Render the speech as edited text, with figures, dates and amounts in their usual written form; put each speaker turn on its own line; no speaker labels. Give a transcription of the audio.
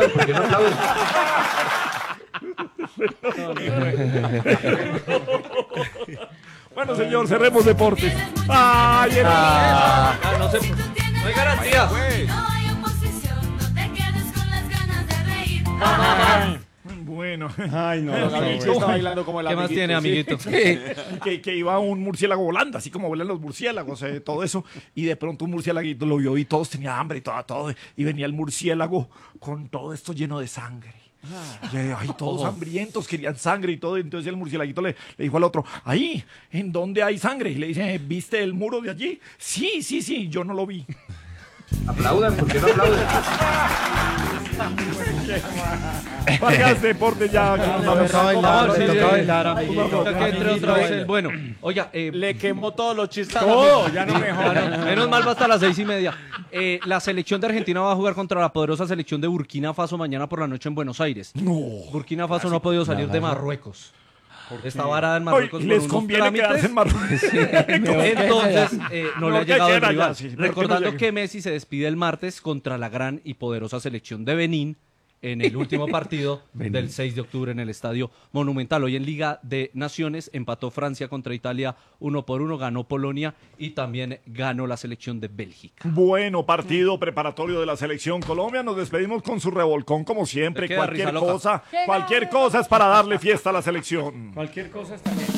¿por qué no aplauden?
Bueno, señor, cerremos deportes. ¡Ay,
No sé, no hay garantías.
Bueno,
Ay, no.
Gabriel sí está bailando como el
¿Qué más
amiguito,
tiene,
sí.
amiguito?
que iba un murciélago volando, así como vuelan los murciélagos, todo eso. Y de pronto un murciélago lo vio y todos tenían hambre y todo. Y venía el murciélago con todo esto lleno de sangre. Y, ay, todos hambrientos, querían sangre y todo. Y entonces el murciélaguito le dijo al otro, ahí, ¿en dónde hay sangre? Y le dice, ¿viste el muro de allí? Sí, yo no lo vi.
Aplaudan, ¿por qué no aplauden?
Vayas deporte ya. Que nos vamos.
Toca bailar, amiguito. Toca que entre otra vez el bueno. Oiga,
Le quemó todos los chistes.
Todo, ya no me jodas.
claro, menos mal va hasta las 6:30. La selección de Argentina va a jugar contra la poderosa selección de Burkina Faso mañana por la noche en Buenos Aires.
No.
Burkina Faso no ha podido salir de Marruecos. Está varada en Marruecos
Ay,
por
les
unos
conviene quedarse en Marruecos.
Entonces, no le ha
que
llegado el
quiera
rival.
ya, sí, mejor que no
Recordando
llegue.
que Messi se despide el martes contra la gran y poderosa selección de Benín en el último partido del 6 de octubre en el Estadio Monumental. Hoy en Liga de Naciones empató Francia contra Italia 1-1, ganó Polonia y también ganó la selección de Bélgica.
Bueno, partido preparatorio de la selección Colombia. Nos despedimos con su revolcón, como siempre.
Te queda risa loca.
Cualquier cosa es para darle fiesta a la selección.
Cualquier cosa está bien.